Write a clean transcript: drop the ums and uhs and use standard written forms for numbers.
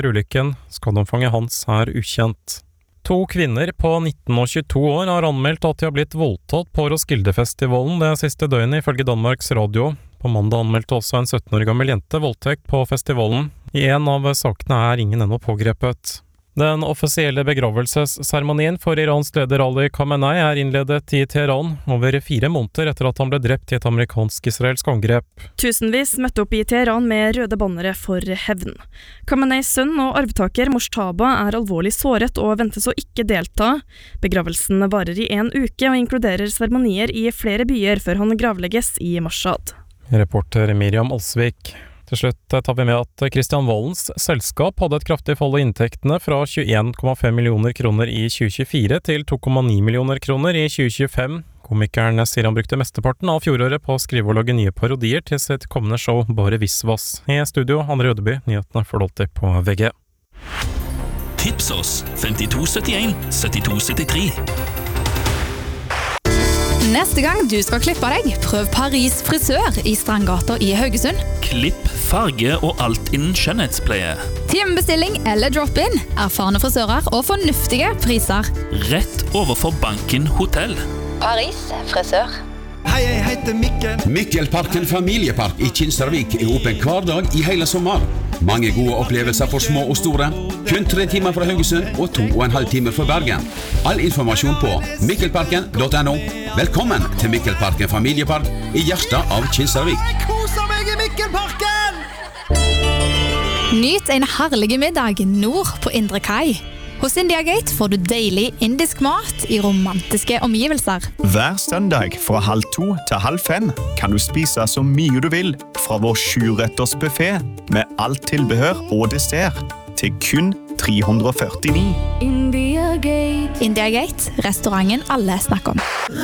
ulykken. Skadeomfanget hans ukjent. 2 kvinner på 19 og 22 år har anmeldt at de har blitt voldtatt på Roskilde-festivalen det siste døgnet, ifølge Danmarks Radio. På mandag anmeldte også en 17 år gammel jente voldtekt på festivalen. I en av sakene ingen ennå pågrepet. Den offisielle begravelsesseremonien for Irans leder Ali Khamenei innledet i Teheran over 4 måneder etter at han ble drept i et amerikansk-israelsk angrep. Tusenvis møtte opp i Teheran med røde bannere for hevn. Khameneis sønn og arvtaker Moshtaba alvorlig såret og ventes å ikke delta. Begravelsen varer i 1 uke og inkluderer seremonier i flere byer før han gravlegges i Mashhad. Reporter Miriam Alsvik. Til slutt tar vi med at Kristian Valens selskap hadde et kraftig fall i inntektene fra 21,5 millioner kroner i 2024 til 2,9 millioner kroner i 2025. Komikeren sier han brukte mesteparten av fjoråret på å skrive og lage nye parodier til sitt kommende show Bare Visvas. I studio, Andre Rødeby, nyhetene får du alltid på VG. Tips oss 5271 7273. Neste gang du skal klippe deg, prøv Paris frisør i Strandgata i Haugesund. Klipp, farge og alt innen skjønnhetspleie. Timebestilling eller drop-in, erfarne frisører og fornuftige priser. Rett overfor Banken Hotell. Paris frisør. Hei, jeg heter Mikkel. Mikkelparken familiepark i Kinsarvik åpen hver dag i hele sommer. Mange gode opplevelser for små og store. Kun 3 timer fra Haugesund og 2,5 timer fra Bergen. All informasjon på mikkelparken.no. Velkommen til Mikkelparken familiepark i hjertet av Kinsarvik. Jeg koser meg i Mikkelparken! Nyt en herlig middag nord på Indre Kai. Hos Indiagate får du deilig indisk mat i romantiske omgivelser. Hver søndag fra 14:30 til 17:30 kan du spise så mye du vil fra vår 7-retters buffet med alt tilbehør og dessert til kun 349. Indiagate, restauranten alle snakker om.